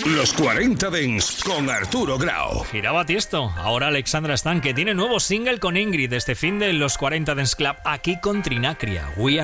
Los 40 Dents con Arturo Grau. Giraba Tiesto, ahora Alexandra Stan, que tiene nuevo single con Ingrid este fin de Los 40 Dents Club, aquí con Trinacria. We